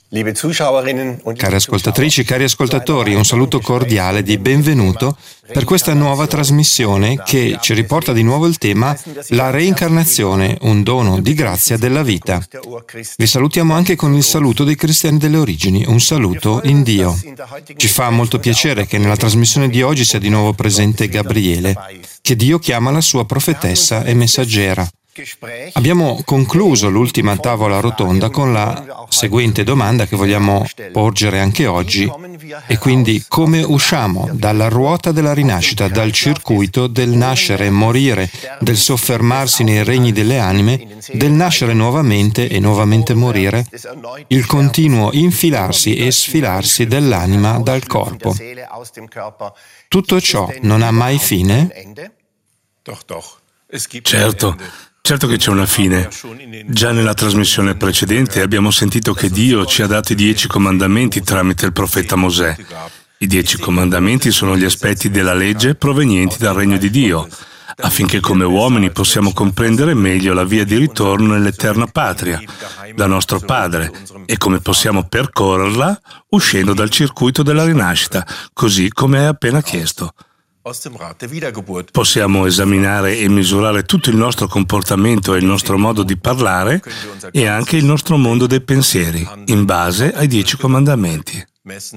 Cari ascoltatrici, cari ascoltatori, un saluto cordiale di benvenuto per questa nuova trasmissione che ci riporta di nuovo il tema La reincarnazione, un dono di grazia della vita. Vi salutiamo anche con il saluto dei cristiani delle origini, un saluto in Dio. Ci fa molto piacere che nella trasmissione di oggi sia di nuovo presente Gabriele, che Dio chiama la sua profetessa e messaggera. Abbiamo concluso l'ultima tavola rotonda con la seguente domanda che vogliamo porgere anche oggi, e quindi: come usciamo dalla ruota della rinascita, dal circuito del nascere e morire, del soffermarsi nei regni delle anime, del nascere nuovamente e nuovamente morire, il continuo infilarsi e sfilarsi dell'anima dal corpo? Tutto ciò non ha mai fine? Certo che c'è una fine. Già nella trasmissione precedente abbiamo sentito che Dio ci ha dato i 10 comandamenti tramite il profeta Mosè. I 10 comandamenti sono gli aspetti della legge provenienti dal regno di Dio, affinché come uomini possiamo comprendere meglio la via di ritorno nell'eterna patria, da nostro Padre, e come possiamo percorrerla uscendo dal circuito della rinascita, così come hai appena chiesto. Possiamo esaminare e misurare tutto il nostro comportamento e il nostro modo di parlare e anche il nostro mondo dei pensieri, in base ai 10 comandamenti.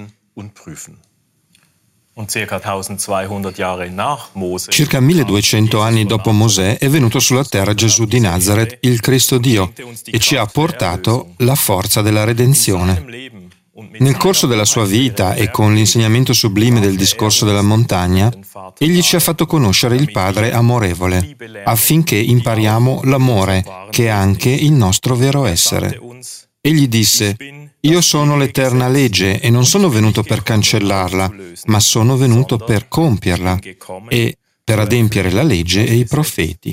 Circa 1200 anni dopo Mosè è venuto sulla terra Gesù di Nazaret, il Cristo Dio, e ci ha portato la forza della redenzione. Nel corso della sua vita e con l'insegnamento sublime del discorso della montagna, egli ci ha fatto conoscere il Padre amorevole, affinché impariamo l'amore, che è anche il nostro vero essere. Egli disse: «Io sono l'eterna legge e non sono venuto per cancellarla, ma sono venuto per compierla e per adempiere la legge e i profeti».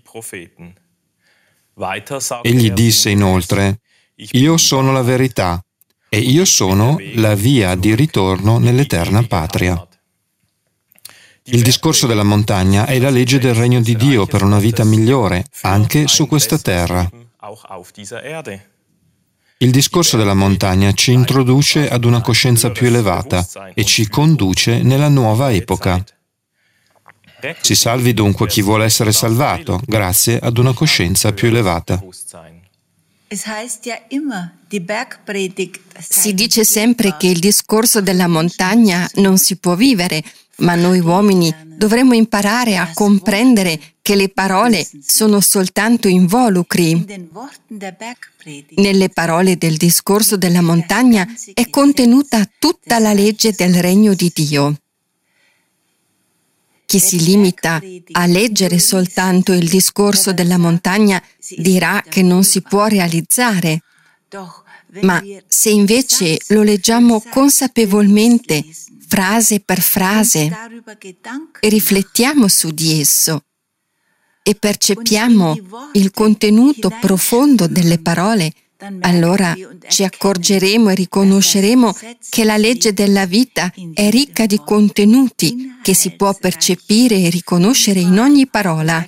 Egli disse inoltre: «Io sono la verità e io sono la via di ritorno nell'eterna patria». Il discorso della montagna è la legge del regno di Dio per una vita migliore, anche su questa terra. Il discorso della montagna ci introduce ad una coscienza più elevata e ci conduce nella nuova epoca. Si salvi dunque chi vuole essere salvato, grazie ad una coscienza più elevata. Si dice sempre che il discorso della montagna non si può vivere, ma noi uomini dovremmo imparare a comprendere che le parole sono soltanto involucri. Nelle parole del discorso della montagna è contenuta tutta la legge del regno di Dio. Chi si limita a leggere soltanto il discorso della montagna dirà che non si può realizzare. Ma se invece lo leggiamo consapevolmente, frase per frase, e riflettiamo su di esso e percepiamo il contenuto profondo delle parole, allora ci accorgeremo e riconosceremo che la legge della vita è ricca di contenuti che si può percepire e riconoscere in ogni parola.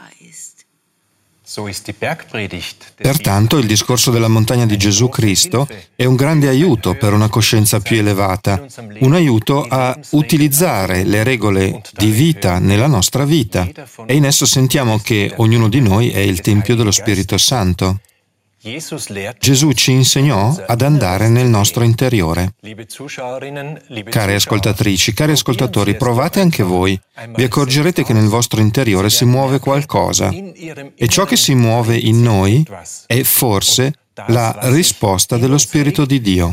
Pertanto il discorso della montagna di Gesù Cristo è un grande aiuto per una coscienza più elevata, un aiuto a utilizzare le regole di vita nella nostra vita, e in esso sentiamo che ognuno di noi è il Tempio dello Spirito Santo. Gesù ci insegnò ad andare nel nostro interiore. Care ascoltatrici, cari ascoltatori, provate anche voi. Vi accorgerete che nel vostro interiore si muove qualcosa, e ciò che si muove in noi è forse la risposta dello Spirito di Dio.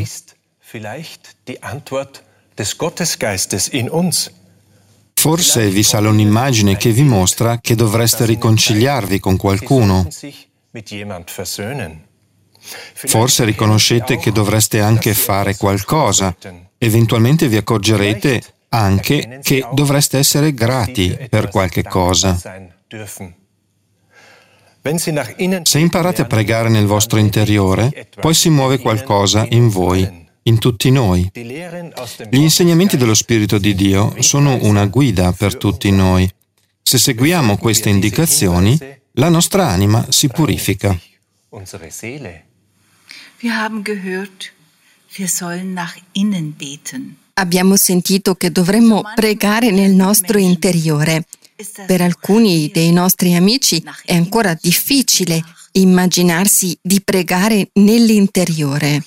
Forse vi sale un'immagine che vi mostra che dovreste riconciliarvi con qualcuno. Forse riconoscete che dovreste anche fare qualcosa. Eventualmente vi accorgerete anche che dovreste essere grati per qualche cosa. Se imparate a pregare nel vostro interiore, poi si muove qualcosa in voi, in tutti noi. Gli insegnamenti dello Spirito di Dio sono una guida per tutti noi. Se seguiamo queste indicazioni, la nostra anima si purifica. Abbiamo sentito che dovremmo pregare nel nostro interiore. Per alcuni dei nostri amici è ancora difficile immaginarsi di pregare nell'interiore.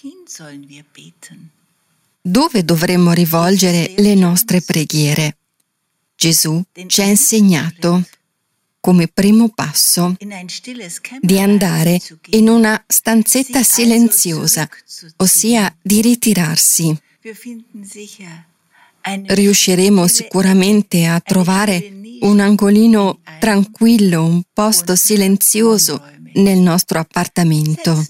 Dove dovremmo rivolgere le nostre preghiere? Gesù ci ha insegnato, come primo passo, di andare in una stanzetta silenziosa, ossia di ritirarsi. Riusciremo sicuramente a trovare un angolino tranquillo, un posto silenzioso nel nostro appartamento.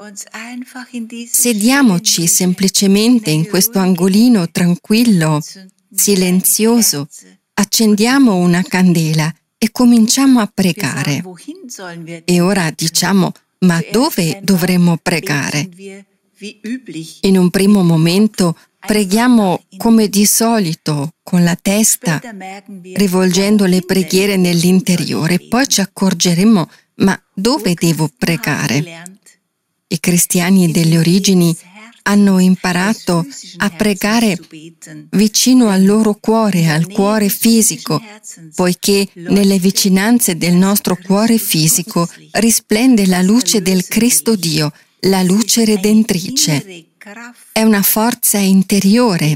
Sediamoci semplicemente in questo angolino tranquillo, silenzioso, accendiamo una candela e cominciamo a pregare. E ora diciamo, ma dove dovremmo pregare? In un primo momento preghiamo come di solito, con la testa, rivolgendo le preghiere nell'interiore. Poi ci accorgeremo, ma dove devo pregare? I cristiani delle origini hanno imparato a pregare vicino al loro cuore, al cuore fisico, poiché nelle vicinanze del nostro cuore fisico risplende la luce del Cristo Dio, la luce redentrice. È una forza interiore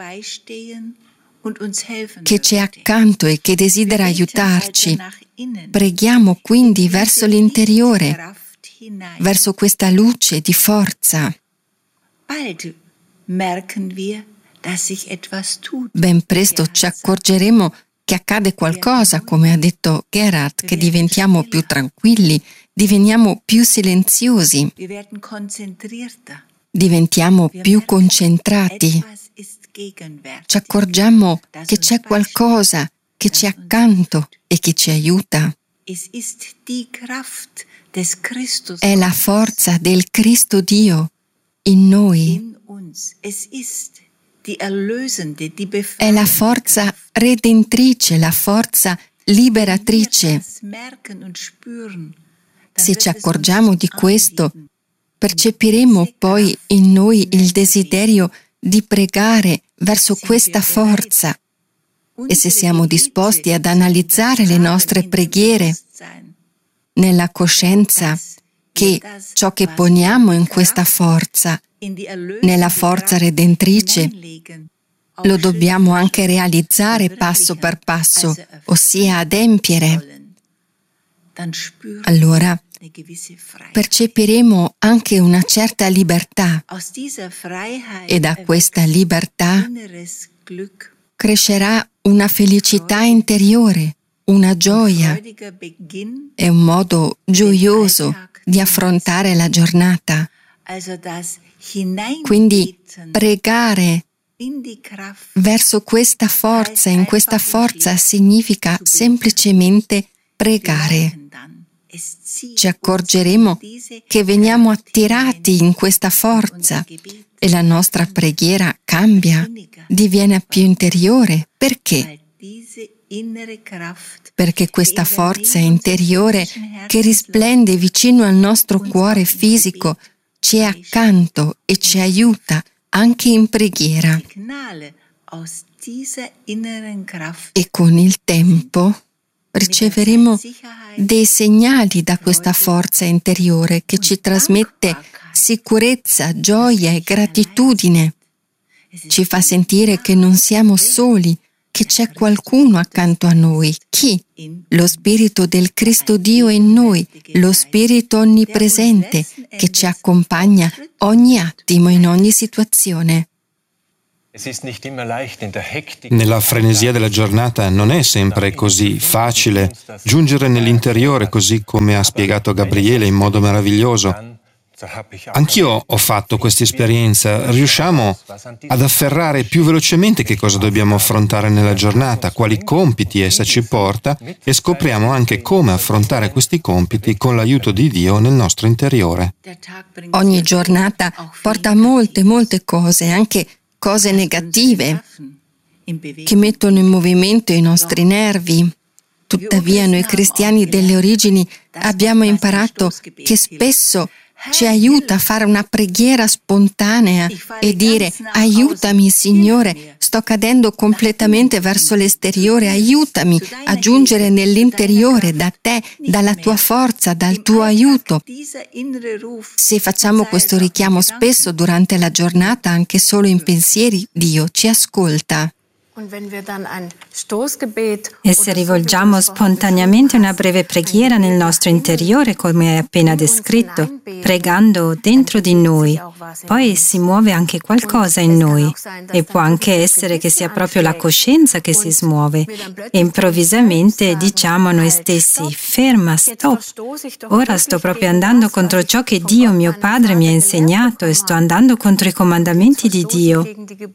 che ci è accanto e che desidera aiutarci. Preghiamo quindi verso l'interiore, verso questa luce di forza. Ben presto ci accorgeremo che accade qualcosa, come ha detto Gerhard, che diventiamo più tranquilli, diventiamo più silenziosi, diventiamo più concentrati. Ci accorgiamo che c'è qualcosa che ci è accanto e che ci aiuta. È la forza del Cristo Dio in noi. È la forza redentrice, la forza liberatrice. Se ci accorgiamo di questo, percepiremo poi in noi il desiderio di pregare verso questa forza. E se siamo disposti ad analizzare le nostre preghiere nella coscienza che ciò che poniamo in questa forza, nella forza redentrice, lo dobbiamo anche realizzare passo per passo, ossia adempiere. Allora percepiremo anche una certa libertà e da questa libertà crescerà una felicità interiore, una gioia e un modo gioioso di affrontare la giornata. Quindi pregare verso questa forza, in questa forza significa semplicemente pregare. Ci accorgeremo che veniamo attirati in questa forza e la nostra preghiera cambia, diviene più interiore. Perché? Perché questa forza interiore che risplende vicino al nostro cuore fisico ci è accanto e ci aiuta anche in preghiera. E con il tempo riceveremo dei segnali da questa forza interiore che ci trasmette sicurezza, gioia e gratitudine. Ci fa sentire che non siamo soli, che c'è qualcuno accanto a noi. Chi? Lo Spirito del Cristo Dio in noi, lo Spirito onnipresente che ci accompagna ogni attimo in ogni situazione. Nella frenesia della giornata non è sempre così facile giungere nell'interiore, così come ha spiegato Gabriele in modo meraviglioso. Anch'io ho fatto questa esperienza. Riusciamo ad afferrare più velocemente che cosa dobbiamo affrontare nella giornata, quali compiti essa ci porta, e scopriamo anche come affrontare questi compiti con l'aiuto di Dio nel nostro interiore. Ogni giornata porta molte cose, anche cose negative, che mettono in movimento i nostri nervi. Tuttavia noi cristiani delle origini abbiamo imparato che spesso ci aiuta a fare una preghiera spontanea e dire: aiutami, Signore, sto cadendo completamente verso l'esteriore, aiutami a giungere nell'interiore da te, dalla tua forza, dal tuo aiuto. Se facciamo questo richiamo spesso durante la giornata, anche solo in pensieri, Dio ci ascolta. E se rivolgiamo spontaneamente una breve preghiera nel nostro interiore, come hai appena descritto, pregando dentro di noi, poi si muove anche qualcosa in noi e può anche essere che sia proprio la coscienza che si smuove e improvvisamente diciamo a noi stessi: ferma, stop, ora sto proprio andando contro ciò che Dio mio Padre mi ha insegnato e sto andando contro i comandamenti di Dio.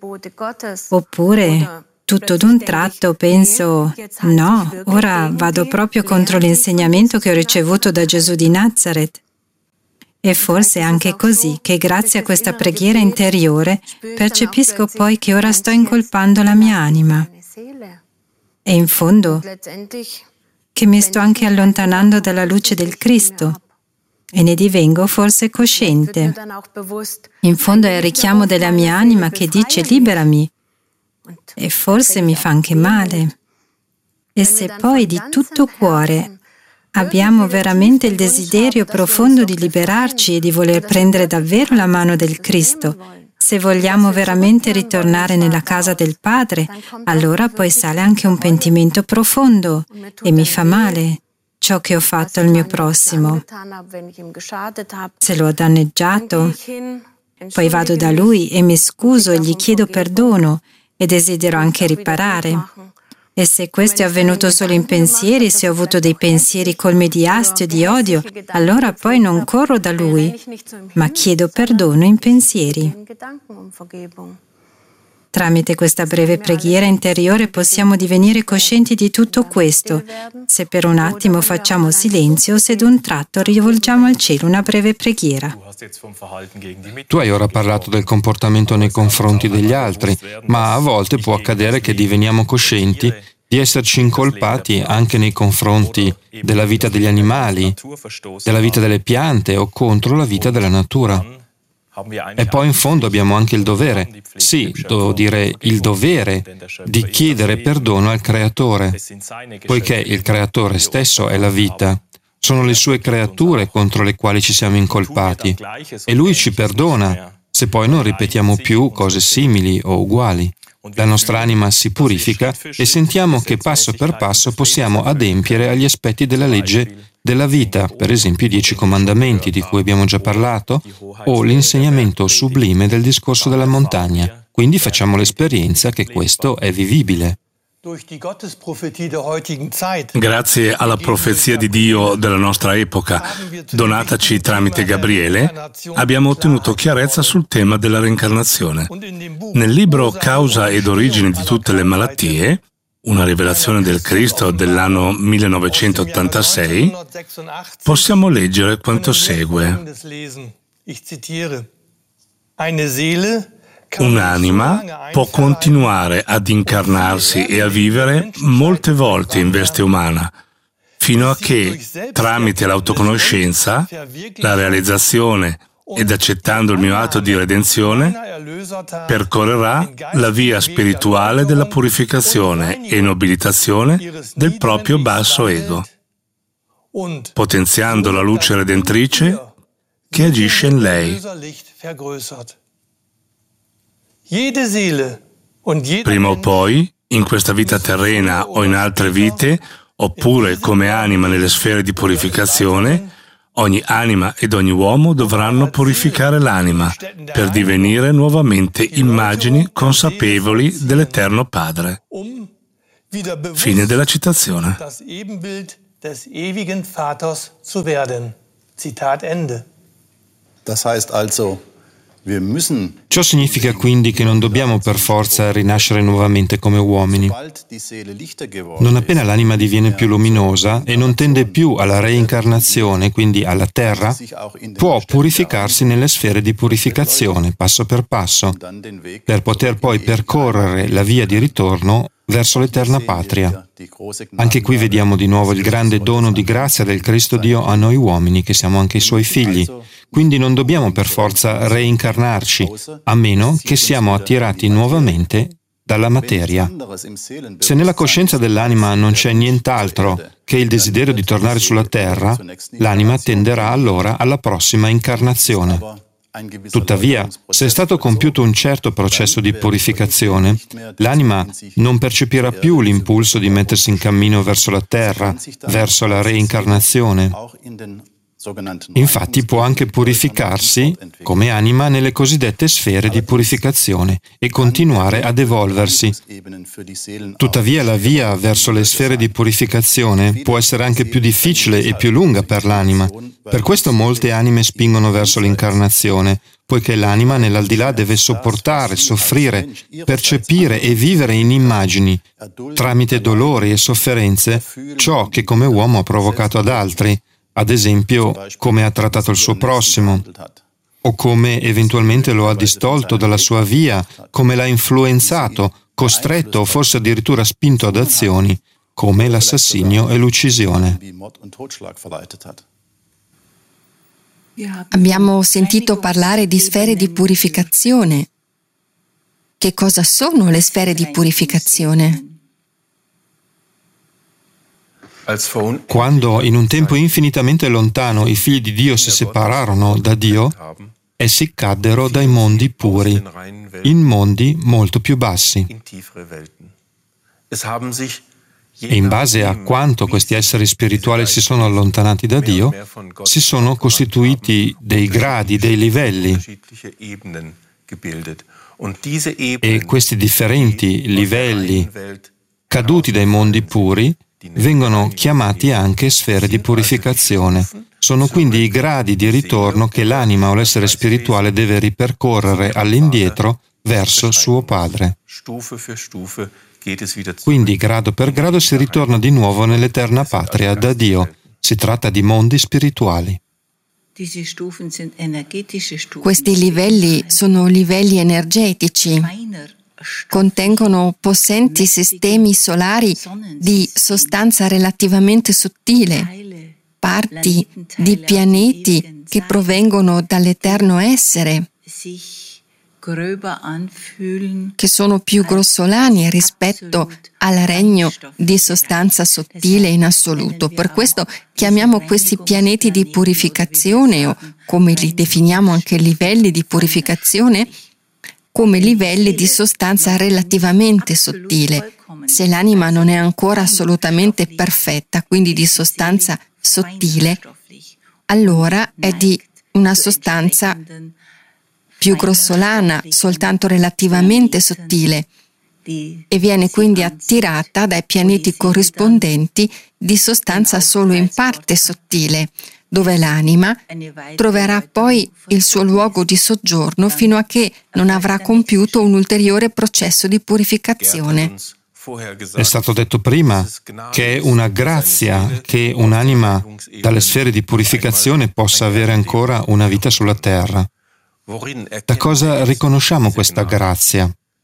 Oppure tutto d'un tratto penso: no, ora vado proprio contro l'insegnamento che ho ricevuto da Gesù di Nazareth. E forse è anche così che grazie a questa preghiera interiore percepisco poi che ora sto incolpando la mia anima. E in fondo che mi sto anche allontanando dalla luce del Cristo. E ne divengo forse cosciente. In fondo è il richiamo della mia anima che dice: liberami. E forse mi fa anche male. E se poi di tutto cuore abbiamo veramente il desiderio profondo di liberarci e di voler prendere davvero la mano del Cristo, se vogliamo veramente ritornare nella casa del Padre, allora poi sale anche un pentimento profondo e mi fa male ciò che ho fatto al mio prossimo. Se l'ho danneggiato, poi vado da Lui e mi scuso e gli chiedo perdono e desidero anche riparare. E se questo è avvenuto solo in pensieri, se ho avuto dei pensieri colmi di astio e di odio, allora poi non corro da Lui, ma chiedo perdono in pensieri. Tramite questa breve preghiera interiore possiamo divenire coscienti di tutto questo, se per un attimo facciamo silenzio o se d'un tratto rivolgiamo al cielo una breve preghiera. Tu hai ora parlato del comportamento nei confronti degli altri, ma a volte può accadere che diveniamo coscienti di esserci incolpati anche nei confronti della vita degli animali, della vita delle piante o contro la vita della natura. E poi in fondo abbiamo anche il dovere, sì, devo dire il dovere, di chiedere perdono al Creatore, poiché il Creatore stesso è la vita. Sono le sue creature contro le quali ci siamo incolpati e Lui ci perdona se poi non ripetiamo più cose simili o uguali. La nostra anima si purifica e sentiamo che passo per passo possiamo adempiere agli aspetti della legge della vita, per esempio i 10 comandamenti di cui abbiamo già parlato, o l'insegnamento sublime del discorso della montagna. Quindi facciamo l'esperienza che questo è vivibile. Grazie alla profezia di Dio della nostra epoca, donataci tramite Gabriele, abbiamo ottenuto chiarezza sul tema della reincarnazione. Nel libro Causa ed origine di tutte le malattie, una rivelazione del Cristo dell'anno 1986, possiamo leggere quanto segue. Un'anima può continuare ad incarnarsi e a vivere molte volte in veste umana, fino a che, tramite l'autoconoscenza, la realizzazione ed accettando il mio atto di redenzione, percorrerà la via spirituale della purificazione e nobilitazione del proprio basso ego, potenziando la luce redentrice che agisce in lei. Prima o poi, in questa vita terrena o in altre vite, oppure come anima nelle sfere di purificazione, ogni anima ed ogni uomo dovranno purificare l'anima per divenire nuovamente immagini consapevoli dell'Eterno Padre. Fine della citazione. Das heißt also, ciò significa quindi che non dobbiamo per forza rinascere nuovamente come uomini. Non appena l'anima diviene più luminosa e non tende più alla reincarnazione, quindi alla terra, può purificarsi nelle sfere di purificazione, passo per passo, per poter poi percorrere la via di ritorno verso l'eterna patria. Anche qui vediamo di nuovo il grande dono di grazia del Cristo Dio a noi uomini, che siamo anche i Suoi figli. Quindi non dobbiamo per forza reincarnarci, a meno che siamo attirati nuovamente dalla materia. Se nella coscienza dell'anima non c'è nient'altro che il desiderio di tornare sulla terra, l'anima tenderà allora alla prossima incarnazione. Tuttavia, se è stato compiuto un certo processo di purificazione, l'anima non percepirà più l'impulso di mettersi in cammino verso la terra, verso la reincarnazione. Infatti può anche purificarsi come anima nelle cosiddette sfere di purificazione e continuare ad evolversi. Tuttavia la via verso le sfere di purificazione può essere anche più difficile e più lunga per l'anima. Per questo molte anime spingono verso l'incarnazione, poiché l'anima nell'aldilà deve sopportare, soffrire, percepire e vivere in immagini, tramite dolori e sofferenze, ciò che come uomo ha provocato ad altri, ad esempio come ha trattato il suo prossimo, o come eventualmente lo ha distolto dalla sua via, come l'ha influenzato, costretto o forse addirittura spinto ad azioni, come l'assassinio e l'uccisione. Abbiamo sentito parlare di sfere di purificazione. Che cosa sono le sfere di purificazione? Quando in un tempo infinitamente lontano i figli di Dio si separarono da Dio, essi caddero dai mondi puri, in mondi molto più bassi. E in base a quanto questi esseri spirituali si sono allontanati da Dio, si sono costituiti dei gradi, dei livelli. E questi differenti livelli, caduti dai mondi puri, vengono chiamati anche sfere di purificazione. Sono quindi i gradi di ritorno che l'anima o l'essere spirituale deve ripercorrere all'indietro verso suo Padre. Quindi grado per grado si ritorna di nuovo nell'eterna patria da Dio. Si tratta di mondi spirituali. Questi livelli sono livelli energetici. Contengono possenti sistemi solari di sostanza relativamente sottile, parti di pianeti che provengono dall'eterno essere, che sono più grossolani rispetto al regno di sostanza sottile in assoluto. Per questo chiamiamo questi pianeti di purificazione, o come li definiamo anche livelli di purificazione, come livelli di sostanza relativamente sottile. Se l'anima non è ancora assolutamente perfetta, quindi di sostanza sottile, allora è di una sostanza più grossolana, soltanto relativamente sottile, e viene quindi attirata dai pianeti corrispondenti di sostanza solo in parte sottile, dove l'anima troverà poi il suo luogo di soggiorno fino a che non avrà compiuto un ulteriore processo di purificazione. È stato detto prima che è una grazia che un'anima dalle sfere di purificazione possa avere ancora una vita sulla terra. Da cosa riconosciamo questa grazia?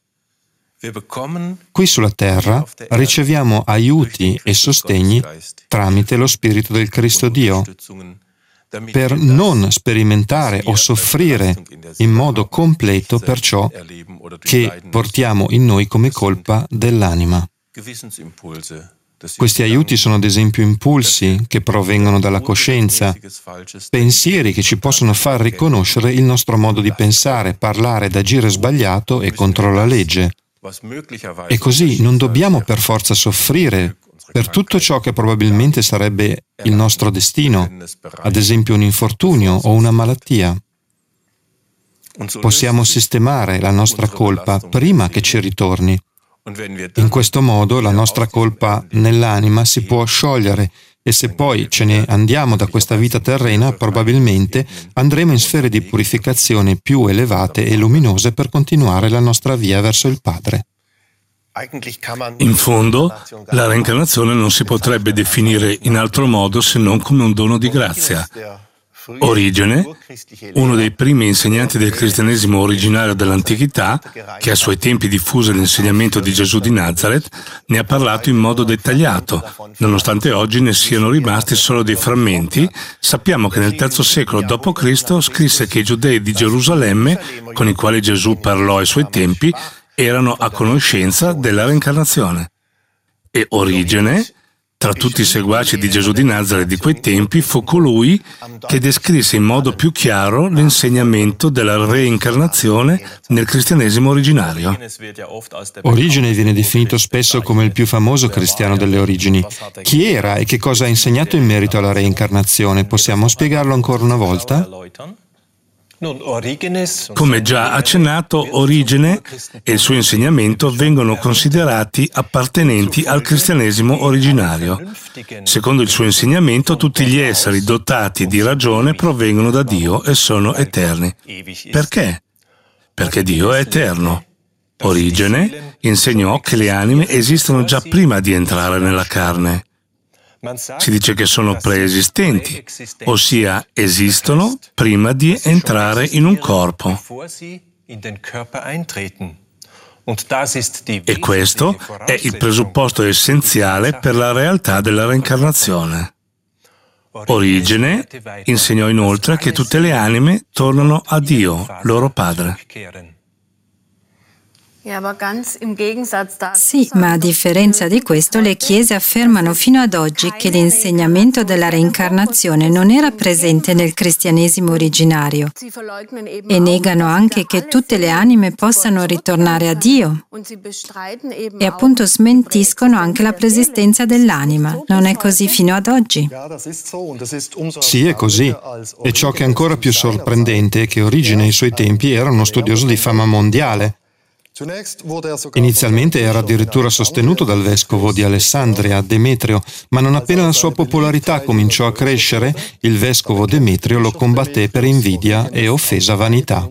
Qui sulla terra riceviamo aiuti e sostegni tramite lo Spirito del Cristo Dio, per non sperimentare o soffrire in modo completo per ciò che portiamo in noi come colpa dell'anima. Questi aiuti sono ad esempio impulsi che provengono dalla coscienza, pensieri che ci possono far riconoscere il nostro modo di pensare, parlare ed agire sbagliato e contro la legge. E così non dobbiamo per forza soffrire per tutto ciò che probabilmente sarebbe il nostro destino, ad esempio un infortunio o una malattia. Possiamo sistemare la nostra colpa prima che ci ritorni. In questo modo la nostra colpa nell'anima si può sciogliere e se poi ce ne andiamo da questa vita terrena, probabilmente andremo in sfere di purificazione più elevate e luminose per continuare la nostra via verso il Padre. In fondo, la reincarnazione non si potrebbe definire in altro modo se non come un dono di grazia. Origene, uno dei primi insegnanti del cristianesimo originario dell'antichità, che a suoi tempi diffuse l'insegnamento di Gesù di Nazaret, ne ha parlato in modo dettagliato. Nonostante oggi ne siano rimasti solo dei frammenti, sappiamo che nel III secolo d.C. scrisse che i giudei di Gerusalemme, con i quali Gesù parlò ai suoi tempi, erano a conoscenza della reincarnazione. E Origene, tra tutti i seguaci di Gesù di Nazaret di quei tempi, fu colui che descrisse in modo più chiaro l'insegnamento della reincarnazione nel cristianesimo originario. Origene viene definito spesso come il più famoso cristiano delle origini. Chi era e che cosa ha insegnato in merito alla reincarnazione? Possiamo spiegarlo ancora una volta? Come già accennato, Origene e il suo insegnamento vengono considerati appartenenti al cristianesimo originario. Secondo il suo insegnamento, tutti gli esseri dotati di ragione provengono da Dio e sono eterni. Perché? Perché Dio è eterno. Origene insegnò che le anime esistono già prima di entrare nella carne. Si dice che sono preesistenti, ossia esistono prima di entrare in un corpo. E questo è il presupposto essenziale per la realtà della reincarnazione. Origene insegnò inoltre che tutte le anime tornano a Dio, loro Padre. Sì, ma a differenza di questo, le chiese affermano fino ad oggi che l'insegnamento della reincarnazione non era presente nel cristianesimo originario e negano anche che tutte le anime possano ritornare a Dio e appunto smentiscono anche la preesistenza dell'anima. Non è così fino ad oggi? Sì, è così. E ciò che è ancora più sorprendente è che Origene ai suoi tempi era uno studioso di fama mondiale. Inizialmente era addirittura sostenuto dal vescovo di Alessandria, Demetrio, ma non appena la sua popolarità cominciò a crescere, il vescovo Demetrio lo combatté per invidia e offesa vanità.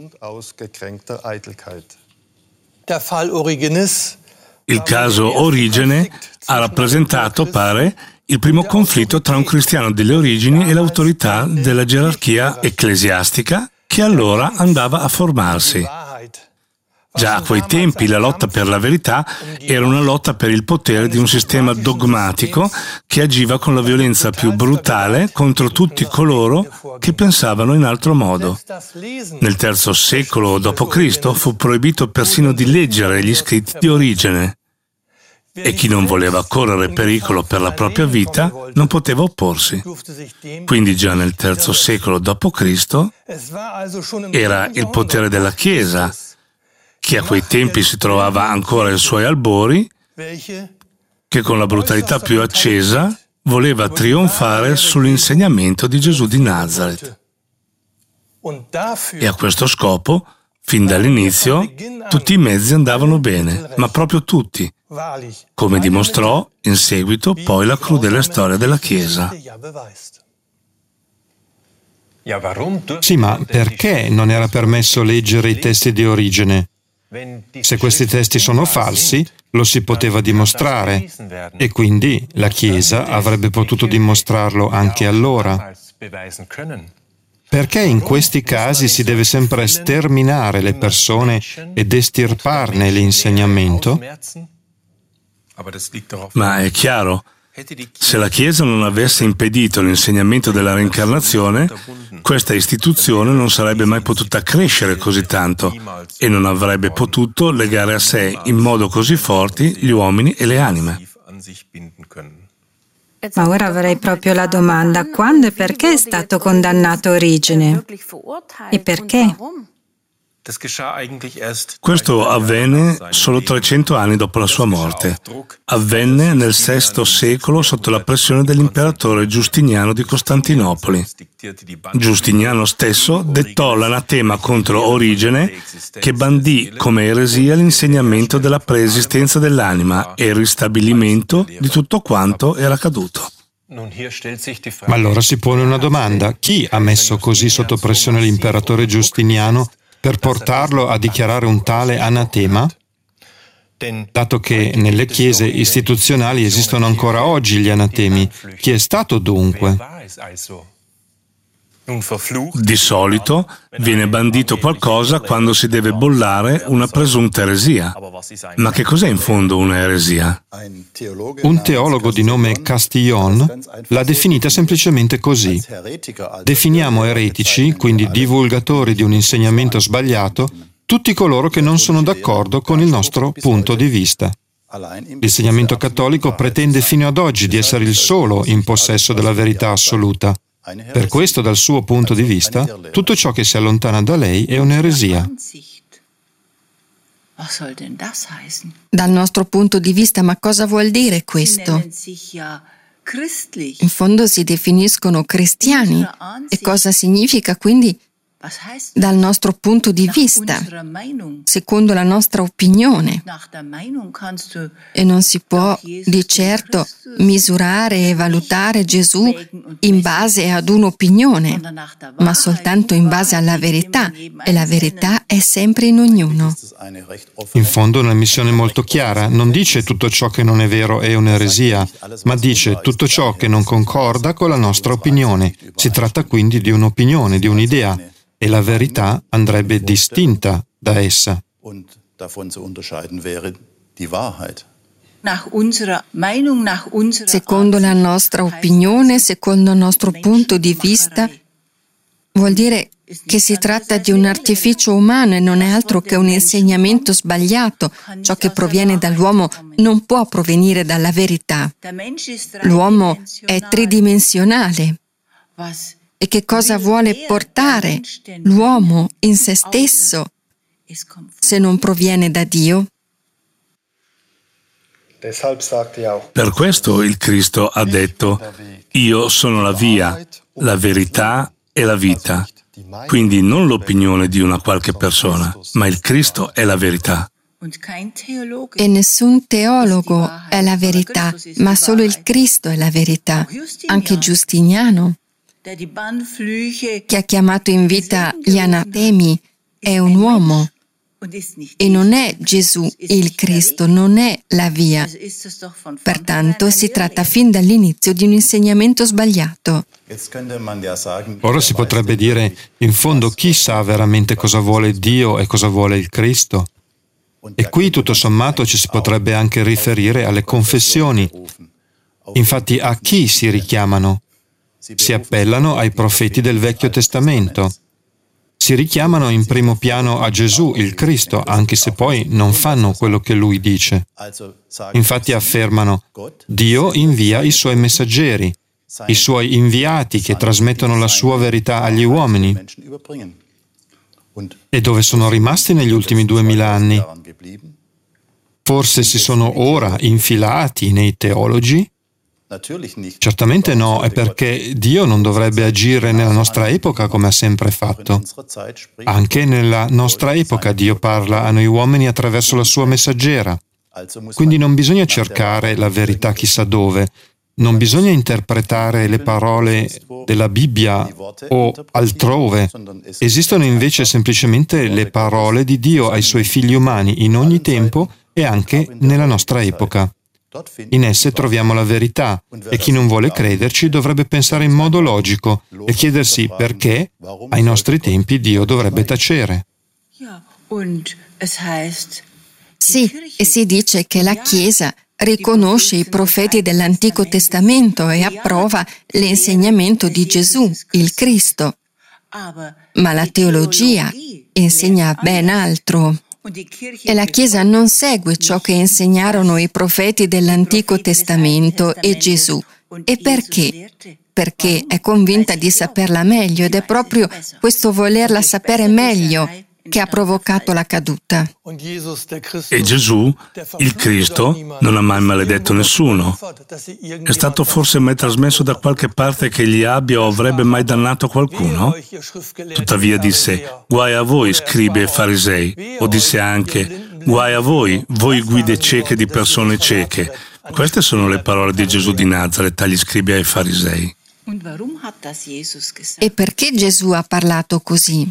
Il caso Origene ha rappresentato, pare, il primo conflitto tra un cristiano delle origini e l'autorità della gerarchia ecclesiastica che allora andava a formarsi. Già a quei tempi la lotta per la verità era una lotta per il potere di un sistema dogmatico che agiva con la violenza più brutale contro tutti coloro che pensavano in altro modo. Nel III secolo d.C. fu proibito persino di leggere gli scritti di Origene e chi non voleva correre pericolo per la propria vita non poteva opporsi. Quindi già nel III secolo d.C. era il potere della Chiesa, che a quei tempi si trovava ancora ai suoi albori, che con la brutalità più accesa voleva trionfare sull'insegnamento di Gesù di Nazaret. E a questo scopo, fin dall'inizio, tutti i mezzi andavano bene, ma proprio tutti, come dimostrò in seguito poi la crudele storia della Chiesa. Sì, ma perché non era permesso leggere i testi di Origene? Se questi testi sono falsi, lo si poteva dimostrare e quindi la Chiesa avrebbe potuto dimostrarlo anche allora. Perché in questi casi si deve sempre sterminare le persone ed estirparne l'insegnamento? Ma è chiaro, se la Chiesa non avesse impedito l'insegnamento della reincarnazione, questa istituzione non sarebbe mai potuta crescere così tanto e non avrebbe potuto legare a sé in modo così forti gli uomini e le anime. Ma ora avrei proprio la domanda: quando e perché è stato condannato Origene? E perché? Questo avvenne solo 300 anni dopo la sua morte. Avvenne nel VI secolo sotto la pressione dell'imperatore Giustiniano di Costantinopoli. Giustiniano stesso dettò l'anatema contro Origene, che bandì come eresia l'insegnamento della preesistenza dell'anima e il ristabilimento di tutto quanto era caduto. Ma allora si pone una domanda: chi ha messo così sotto pressione l'imperatore Giustiniano per portarlo a dichiarare un tale anatema? Dato che nelle chiese istituzionali esistono ancora oggi gli anatemi, chi è stato dunque? Di solito viene bandito qualcosa quando si deve bollare una presunta eresia. Ma che cos'è in fondo una eresia? Un teologo di nome Castillon l'ha definita semplicemente così. Definiamo eretici, quindi divulgatori di un insegnamento sbagliato, tutti coloro che non sono d'accordo con il nostro punto di vista. L'insegnamento cattolico pretende fino ad oggi di essere il solo in possesso della verità assoluta. Per questo, dal suo punto di vista, tutto ciò che si allontana da lei è un'eresia. Dal nostro punto di vista, ma cosa vuol dire questo? In fondo si definiscono cristiani. E cosa significa quindi dal nostro punto di vista, secondo la nostra opinione? E non si può di certo misurare e valutare Gesù in base ad un'opinione, ma soltanto in base alla verità, e la verità è sempre in ognuno. In fondo è una missione molto chiara, non dice tutto ciò che non è vero è un'eresia, ma dice tutto ciò che non concorda con la nostra opinione. Si tratta quindi di un'opinione, di un'idea, e la verità andrebbe distinta da essa. Secondo la nostra opinione, secondo il nostro punto di vista, vuol dire che si tratta di un artificio umano e non è altro che un insegnamento sbagliato. Ciò che proviene dall'uomo non può provenire dalla verità. L'uomo è tridimensionale. E che cosa vuole portare l'uomo in se stesso se non proviene da Dio? Per questo il Cristo ha detto: io sono la via, la verità e la vita. Quindi non l'opinione di una qualche persona, ma il Cristo è la verità. E nessun teologo è la verità, ma solo il Cristo è la verità. Anche Giustiniano, che ha chiamato in vita gli anatemi, è un uomo e non è Gesù il Cristo, non è la via. Pertanto si tratta fin dall'inizio di un insegnamento sbagliato. Ora si potrebbe dire, in fondo chi sa veramente cosa vuole Dio e cosa vuole il Cristo? E qui tutto sommato ci si potrebbe anche riferire alle confessioni. Infatti a chi si richiamano? Si appellano ai profeti del Vecchio Testamento. Si richiamano in primo piano a Gesù, il Cristo, anche se poi non fanno quello che Lui dice. Infatti affermano: Dio invia i Suoi messaggeri, i Suoi inviati che trasmettono la Sua verità agli uomini. E dove sono rimasti negli ultimi 2000 anni? Forse si sono ora infilati nei teologi? Certamente no, è perché Dio non dovrebbe agire nella nostra epoca come ha sempre fatto. Anche nella nostra epoca Dio parla a noi uomini attraverso la sua messaggera. Quindi non bisogna cercare la verità chissà dove, non bisogna interpretare le parole della Bibbia o altrove. Esistono invece semplicemente le parole di Dio ai suoi figli umani in ogni tempo e anche nella nostra epoca. In esse troviamo la verità e chi non vuole crederci dovrebbe pensare in modo logico e chiedersi perché ai nostri tempi Dio dovrebbe tacere. Sì, e si dice che la Chiesa riconosce i profeti dell'Antico Testamento e approva l'insegnamento di Gesù, il Cristo. Ma la teologia insegna ben altro. E la Chiesa non segue ciò che insegnarono i profeti dell'Antico Testamento e Gesù. E perché? Perché è convinta di saperla meglio ed è proprio questo volerla sapere meglio che ha provocato la caduta. E Gesù, il Cristo, non ha mai maledetto nessuno. È stato forse mai trasmesso da qualche parte che egli abbia o avrebbe mai dannato qualcuno? Tuttavia disse: guai a voi, scribi e farisei. O disse anche: guai a voi, voi guide cieche di persone cieche. Queste sono le parole di Gesù di Nazaret agli scribi e ai farisei. E perché Gesù ha parlato così?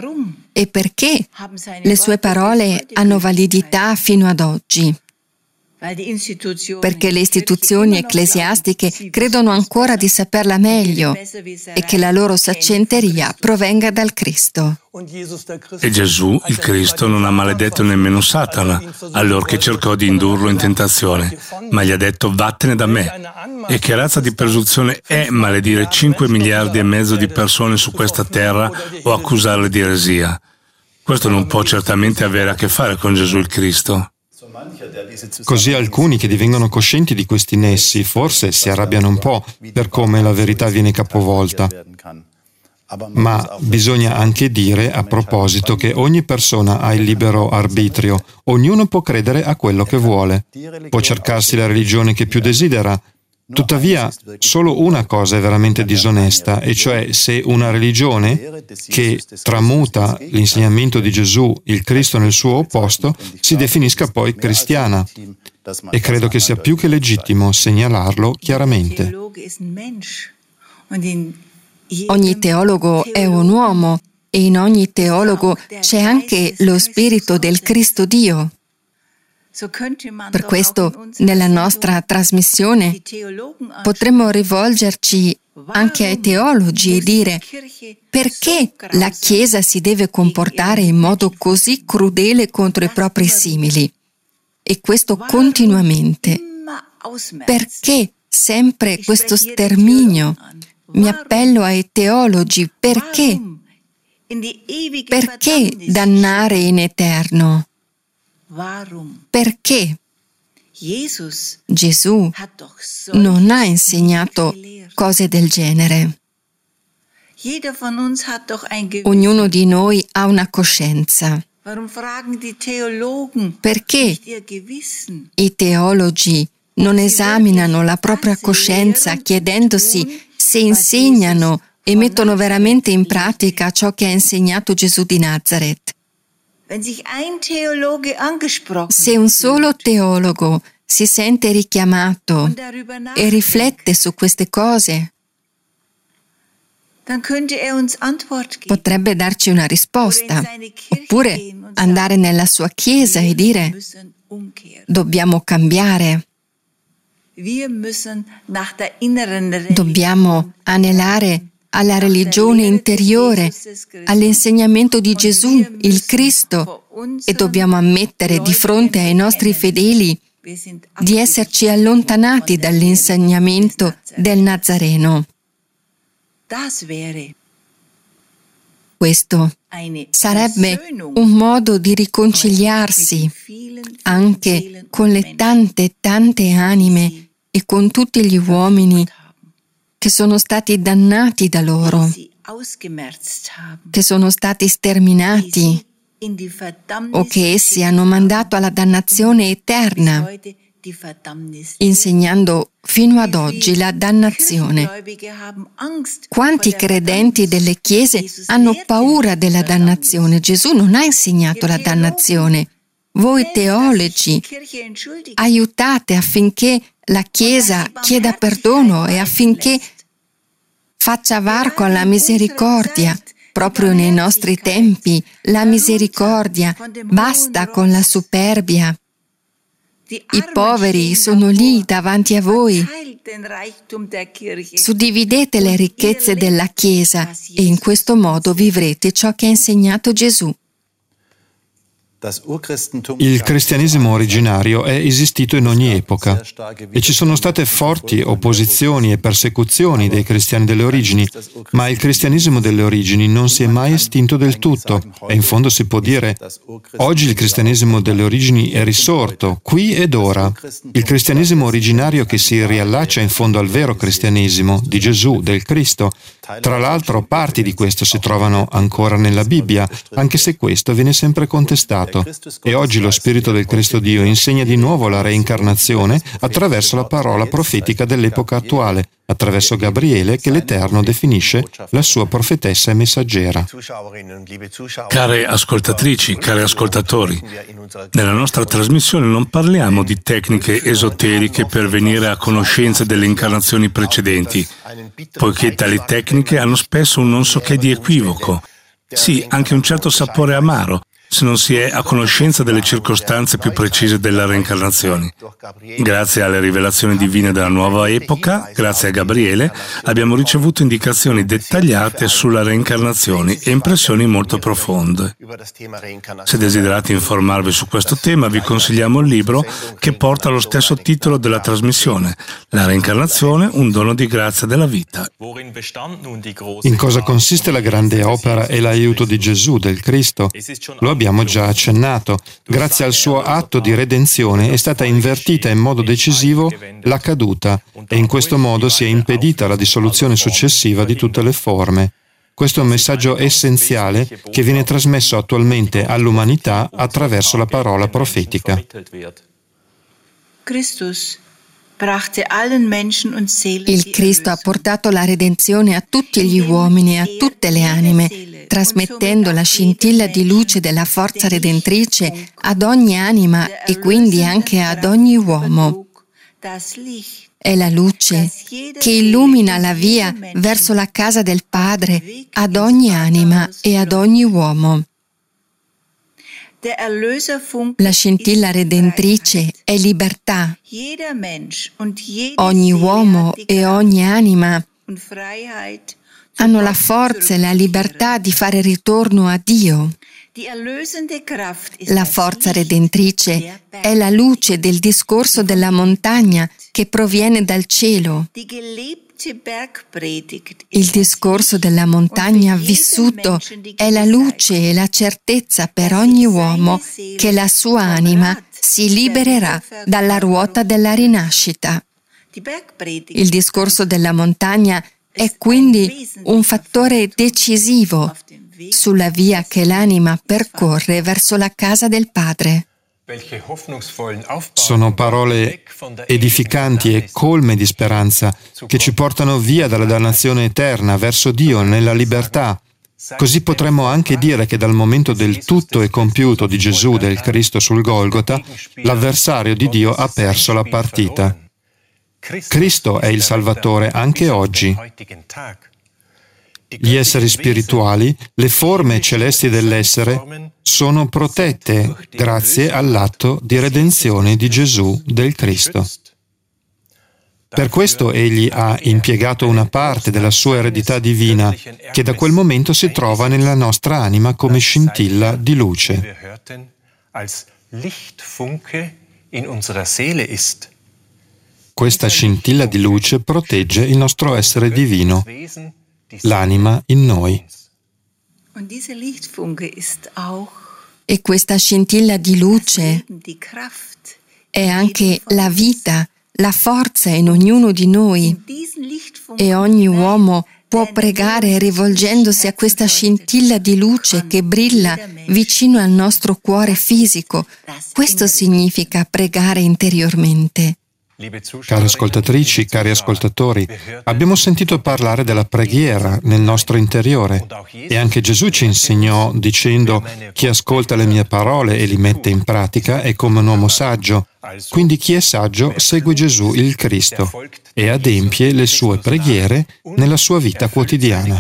E perché le sue parole hanno validità fino ad oggi? perché le istituzioni ecclesiastiche credono ancora di saperla meglio e che la loro saccenteria provenga dal Cristo. E Gesù, il Cristo, non ha maledetto nemmeno Satana, allorché cercò di indurlo in tentazione, ma gli ha detto: vattene da me. E che razza di presunzione è maledire 5 miliardi e mezzo di persone su questa terra o accusarle di eresia? Questo non può certamente avere a che fare con Gesù il Cristo. Così alcuni che divengono coscienti di questi nessi forse si arrabbiano un po' per come la verità viene capovolta. Ma bisogna anche dire a proposito che ogni persona ha il libero arbitrio, ognuno può credere a quello che vuole, può cercarsi la religione che più desidera. Tuttavia, solo una cosa è veramente disonesta, e cioè se una religione che tramuta l'insegnamento di Gesù, il Cristo, nel suo opposto, si definisca poi cristiana. E credo che sia più che legittimo segnalarlo chiaramente. Ogni teologo è un uomo e in ogni teologo c'è anche lo spirito del Cristo Dio. Per questo, nella nostra trasmissione, potremmo rivolgerci anche ai teologi e dire: perché la Chiesa si deve comportare in modo così crudele contro i propri simili? E questo continuamente. Perché sempre questo sterminio? Mi appello ai teologi: perché? Perché dannare in eterno? Perché? Gesù non ha insegnato cose del genere. Ognuno di noi ha una coscienza. Perché i teologi non esaminano la propria coscienza chiedendosi se insegnano e mettono veramente in pratica ciò che ha insegnato Gesù di Nazaret? Se un solo teologo si sente richiamato e riflette su queste cose, potrebbe darci una risposta, oppure andare nella sua chiesa e dire: dobbiamo cambiare, dobbiamo anelare alla religione interiore, all'insegnamento di Gesù, il Cristo, e dobbiamo ammettere di fronte ai nostri fedeli di esserci allontanati dall'insegnamento del Nazareno. Questo sarebbe un modo di riconciliarsi anche con le tante anime e con tutti gli uomini che sono stati dannati da loro, che sono stati sterminati o che essi hanno mandato alla dannazione eterna, insegnando fino ad oggi la dannazione. Quanti credenti delle chiese hanno paura della dannazione? Gesù non ha insegnato la dannazione. Voi teologi aiutate affinché la Chiesa chieda perdono e affinché faccia varco alla misericordia. Proprio nei nostri tempi, la misericordia, basta con la superbia. I poveri sono lì davanti a voi. Suddividete le ricchezze della Chiesa e in questo modo vivrete ciò che ha insegnato Gesù. Il cristianesimo originario è esistito in ogni epoca e ci sono state forti opposizioni e persecuzioni dei cristiani delle origini, ma il cristianesimo delle origini non si è mai estinto del tutto e in fondo si può dire: oggi il cristianesimo delle origini è risorto, qui ed ora. Il cristianesimo originario che si riallaccia in fondo al vero cristianesimo di Gesù, del Cristo. Tra l'altro, parti di questo si trovano ancora nella Bibbia, anche se questo viene sempre contestato. E oggi lo Spirito del Cristo Dio insegna di nuovo la reincarnazione attraverso la parola profetica dell'epoca attuale, attraverso Gabriele, che l'Eterno definisce la sua profetessa e messaggera. Care ascoltatrici, cari ascoltatori, nella nostra trasmissione non parliamo di tecniche esoteriche per venire a conoscenza delle incarnazioni precedenti, poiché tali tecniche hanno spesso un non so che di equivoco, sì, anche un certo sapore amaro, se non si è a conoscenza delle circostanze più precise della reincarnazione. Grazie alle rivelazioni divine della nuova epoca, grazie a Gabriele, abbiamo ricevuto indicazioni dettagliate sulla reincarnazione e impressioni molto profonde. Se desiderate informarvi su questo tema, vi consigliamo il libro che porta lo stesso titolo della trasmissione, La reincarnazione, un dono di grazia della vita. In cosa consiste la grande opera e l'aiuto di Gesù, del Cristo? Lo abbiamo già accennato. Grazie al suo atto di redenzione è stata invertita in modo decisivo la caduta e in questo modo si è impedita la dissoluzione successiva di tutte le forme. Questo è un messaggio essenziale che viene trasmesso attualmente all'umanità attraverso la parola profetica. Il Cristo ha portato la redenzione a tutti gli uomini e a tutte le anime, trasmettendo la scintilla di luce della forza redentrice ad ogni anima e quindi anche ad ogni uomo. È la luce che illumina la via verso la casa del Padre ad ogni anima e ad ogni uomo. La scintilla redentrice è libertà. Ogni uomo e ogni anima hanno la forza e la libertà di fare ritorno a Dio. La forza redentrice è la luce del discorso della montagna che proviene dal cielo. Il discorso della montagna vissuto è la luce e la certezza per ogni uomo che la sua anima si libererà dalla ruota della rinascita. Il discorso della montagna è quindi un fattore decisivo sulla via che l'anima percorre verso la casa del Padre. Sono parole edificanti e colme di speranza che ci portano via dalla dannazione eterna verso Dio nella libertà. Così potremmo anche dire che dal momento del tutto e compiuto di Gesù, del Cristo sul Golgota, l'avversario di Dio ha perso la partita. Cristo è il Salvatore anche oggi. Gli esseri spirituali, le forme celesti dell'essere, sono protette grazie all'atto di redenzione di Gesù, del Cristo. Per questo egli ha impiegato una parte della sua eredità divina, che da quel momento si trova nella nostra anima come scintilla di luce. Questa scintilla di luce protegge il nostro essere divino, l'anima in noi. E questa scintilla di luce è anche la vita, la forza in ognuno di noi. E ogni uomo può pregare rivolgendosi a questa scintilla di luce che brilla vicino al nostro cuore fisico. Questo significa pregare interiormente. Cari ascoltatrici, cari ascoltatori, abbiamo sentito parlare della preghiera nel nostro interiore e anche Gesù ci insegnò dicendo: chi ascolta le mie parole e li mette in pratica è come un uomo saggio. Quindi chi è saggio segue Gesù il Cristo e adempie le sue preghiere nella sua vita quotidiana.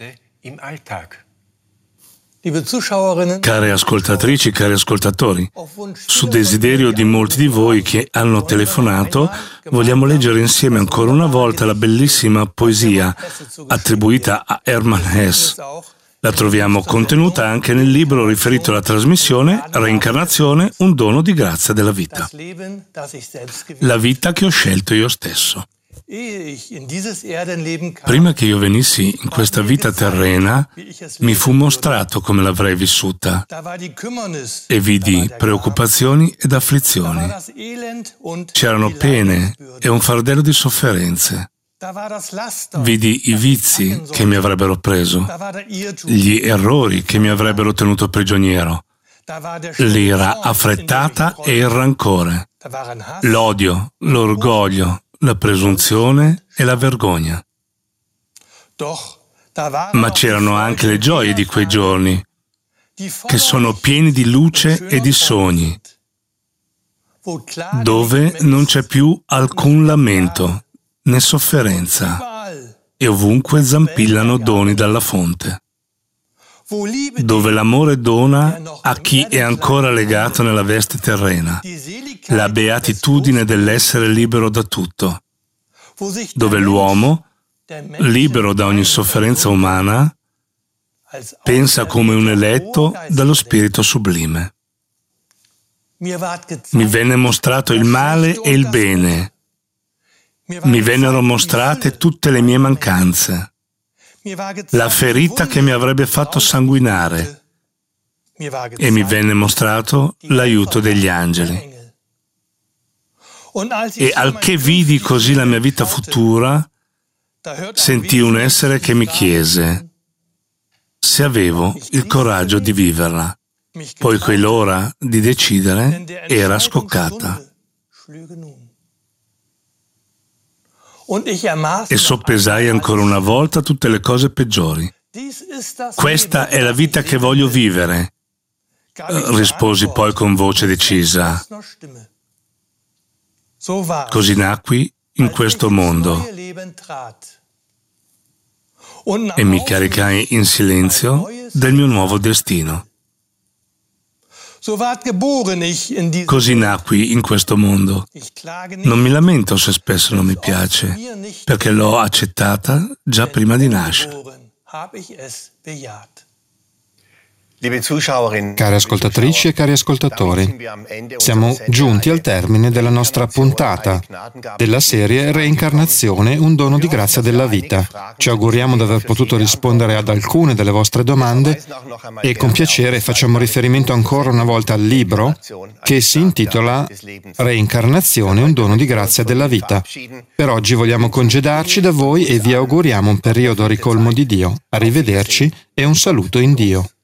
Care ascoltatrici, cari ascoltatori, su desiderio di molti di voi che hanno telefonato, vogliamo leggere insieme ancora una volta la bellissima poesia attribuita a Hermann Hesse. La troviamo contenuta anche nel libro riferito alla trasmissione Reincarnazione, un dono di grazia della vita. La vita che ho scelto io stesso. Prima che io venissi in questa vita terrena, mi fu mostrato come l'avrei vissuta e vidi preoccupazioni ed afflizioni. C'erano pene e un fardello di sofferenze. Vidi i vizi che mi avrebbero preso, gli errori che mi avrebbero tenuto prigioniero, l'ira affrettata e il rancore, l'odio, l'orgoglio, la presunzione e la vergogna. Ma c'erano anche le gioie di quei giorni, che sono pieni di luce e di sogni, dove non c'è più alcun lamento né sofferenza e ovunque zampillano doni dalla fonte. dove l'amore dona a chi è ancora legato nella veste terrena, la beatitudine dell'essere libero da tutto, dove l'uomo, libero da ogni sofferenza umana, pensa come un eletto dallo Spirito sublime. Mi venne mostrato il male e il bene. Mi vennero mostrate tutte le mie mancanze. La ferita che mi avrebbe fatto sanguinare. E mi venne mostrato l'aiuto degli angeli. E al che vidi così la mia vita futura, sentii un essere che mi chiese se avevo il coraggio di viverla, poiché l'ora di decidere era scoccata. E soppesai ancora una volta tutte le cose peggiori. Questa è la vita che voglio vivere, risposi poi con voce decisa. Così nacqui in questo mondo e mi caricai in silenzio del mio nuovo destino. Così nacqui in questo mondo. Non mi lamento se spesso non mi piace, perché l'ho accettata già prima di nascere. Cari ascoltatrici e cari ascoltatori, siamo giunti al termine della nostra puntata della serie Reincarnazione, un dono di grazia della vita. Ci auguriamo di aver potuto rispondere ad alcune delle vostre domande e con piacere facciamo riferimento ancora una volta al libro che si intitola Reincarnazione, un dono di grazia della vita. Per oggi vogliamo congedarci da voi e vi auguriamo un periodo ricolmo di Dio. Arrivederci e un saluto in Dio.